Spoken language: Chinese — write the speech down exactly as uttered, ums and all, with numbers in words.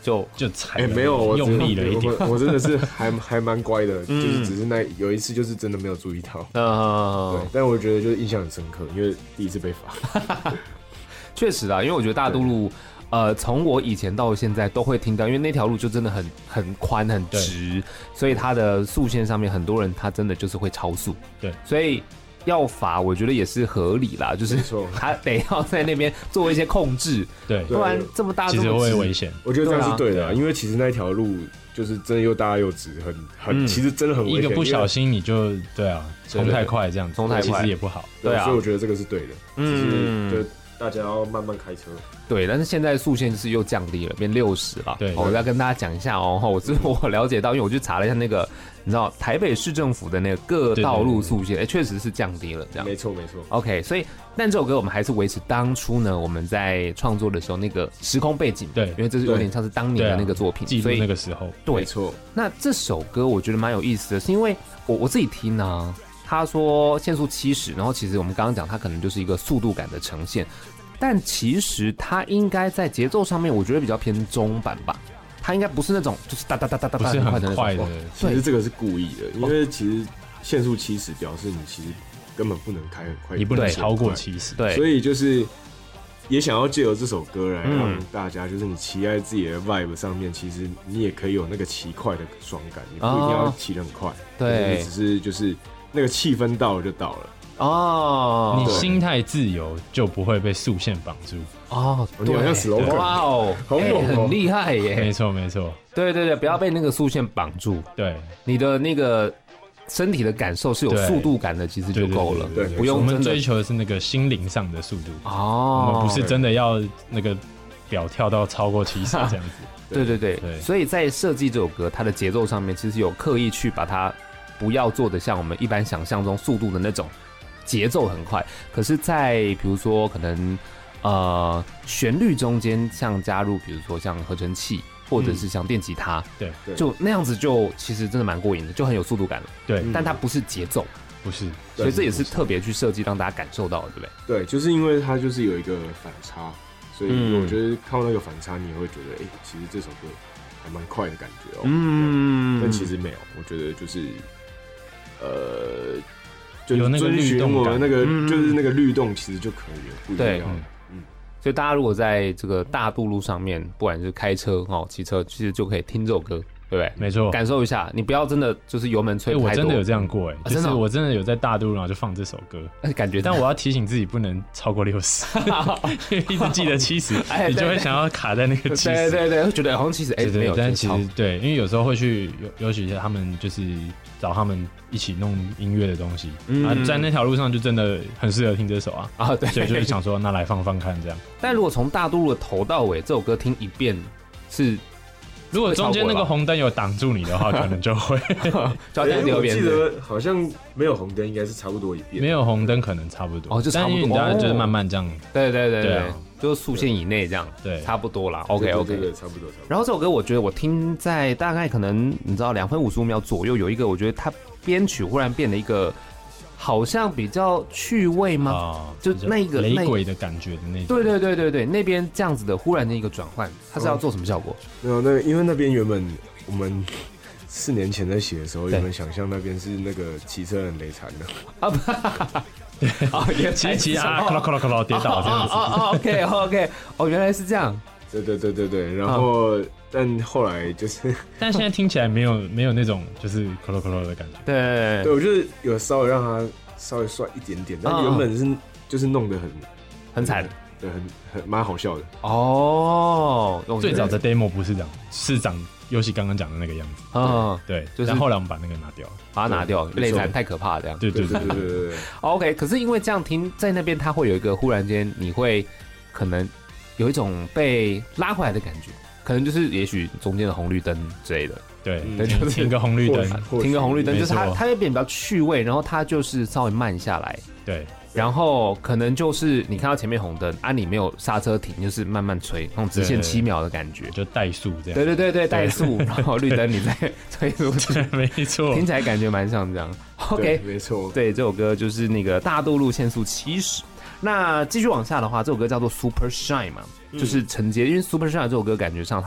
就就踩哎、欸、没有，我用力了一点。 我, 我真的是还还蛮乖的，嗯、就是只是那有一次就是真的没有注意到。嗯，对，但我觉得就是印象很深刻，因为第一次被罚。 确实啊，因为我觉得大渡路。呃，从我以前到现在都会听到，因为那条路就真的很很宽很直，所以它的速线上面很多人他真的就是会超速， 对， 所以要罚我觉得也是合理啦，就是他得要在那边做一些控制， 对， 不然这么大其实会危险。 我觉得这样是对的、啊，因为其实那条路就是真的又大又直，很很、嗯，其实真的很危险。 一个不小心你就对啊，冲太快这样子， 冲太快其实也不好， 对啊，所以我觉得这个是对的，嗯，就大家要慢慢开车。 对，但是现在速限就是又降低了，变六十了。 对， 我要跟大家讲一下哦，我是我了解到，因为我去查了一下那个，你知道台北市政府的那个各道路速限，哎，确实是降低了，这样。 没错没错。 OK， 所以但这首歌我们还是维持当初呢我们在创作的时候那个时空背景， 对， 因为这是有点像是当年的那个作品， 记录那个时候。 对， 没错。 那这首歌我觉得蛮有意思的，是因为我我自己听啊，他说限速七十，然后其实我们刚刚讲，它可能就是一个速度感的呈现。但其实它应该在节奏上面，我觉得比较偏中版吧。它应该不是那种就是哒哒哒哒哒不是很快的。 其实这个是故意的，因为其实限速七十表示你其实根本不能开很快， 你不能超过七十。 对， 所以就是也想要借由这首歌来让大家，就是你骑在自己的 vibe 上面，其实你也可以有那个骑快的爽感，你不一定要骑得很快， 对， 你只是就是那个气氛到了就到了。 哦， 你心态自由就不会被速限绑住哦。 你好像 slogan， 哇哦， 好猛、 欸，很厉害耶！ 没错没错， 对对对，不要被那个速限绑住。 对， 你的那个身体的感受是有速度感的，其实就够了。 对， 不用。 我们追求的是那个心灵上的速度哦， 我们不是真的要那个表跳到超过七十这样子。 对对 对, 对，所以在设计这首歌，它的节奏上面其实有刻意去把它不要做的像我们一般想象中速度的那种。节奏很快，可是在比如说可能呃旋律中间像加入比如说像合成器或者是像电吉他， 对、 嗯，就那样子就其实真的蛮过瘾的，就很有速度感了。 对， 但它不是节奏， 不是， 所以这也是特别去设计让大家感受到的，对不对？ 对，就是因为它就是有一个反差，所以我觉得看到那个反差，你也会觉得，哎、欸，其实这首歌还蛮快的感觉哦。嗯，但其实没有，我觉得就是呃。 有那个律动感， 那个、嗯、就是那个律动，其实就可以了，不一定要。 嗯，所以大家如果在这个大渡路上面，不管是开车哦、骑车，其实就可以听这首歌，对不对？ 没错， 感受一下，你不要真的就是油门吹太多。 欸、我真的有这样过哎、欸， 啊、 就是我真的有在大渡路然后就放这首歌， 感觉。 但我要提醒自己不能超过六十，因为一直记得七十，你就会想要卡在那个七十。 对对对，会觉得好像七十哎没有， 但其实对，因为有时候会去尤其是他们就是找他们一起弄音乐的东西，嗯、啊，在那条路上就真的很适合听这首啊啊，对，所以就是想说那来放放看这样。 但如果从大渡路的头到尾这首歌听一遍是。 如果中间那个红灯有挡住你的话，可能就会。 就要第二遍。我记得好像没有红灯，应该是差不多一遍。 没有红灯可能差不多。 哦，就差不多。 但因为你大概就是慢慢这样。 对对对 对, 对、啊， 就是速限以内这样。 对， 差不多啦。OK OK， 对，差不多差不多。 然后这首歌，我觉得我听在大概可能你知道两分五十五秒左右，有一个我觉得它编曲忽然变了一个。好像比较趣味吗？ 哦、 就那个雷鬼的感觉的那种。 对对对对对，那边这样子的忽然的一个转换，它是要做什么效果？ 没有，那因为那边原本我们四年前在写的时候，原本想象那边是那个骑车人雷残的啊不。对，哦， 骑骑啊，咔啦咔啦咔啦跌倒这样子。 哦哦 ，OK OK， 哦，原来是这样。 对对对对对，然后、哦、但后来就是， 但现在听起来没有没有那种就是克罗克罗的感觉。 对对，我就是有稍微让它稍微帅一点点，但原本是、哦、就是弄得很很惨， 对，很很蛮好笑的。 哦， 最早的 demo 不是这样，是长尤其刚刚讲的那个样子。 嗯， 对， 就是但后来我们把那个拿掉了， 把它拿掉，累惨太可怕这样。 对对对对对对。 OK， 可是因为这样听，在那边它会有一个忽然间，你会可能。有一种被拉回来的感觉，可能就是也许中间的红绿灯之类的， 对， 对，就是停个红绿灯， 停个红绿灯，就是它它会变比较趣味，然后它就是稍微慢下来， 对， 然后可能就是你看到前面红灯啊，你没有刹车停，就是慢慢吹，那种直线七秒的感觉， 就怠速这样， 对对对对，怠速，然后绿灯你再吹出去， 没错， 听起来感觉蛮像这样。OK， 没错， 对，这首歌就是那个大渡路限速七十。那继续往下的话，这首歌叫做 Super Shine 嘛，就是承接，因为 Super Shine 这首歌感觉上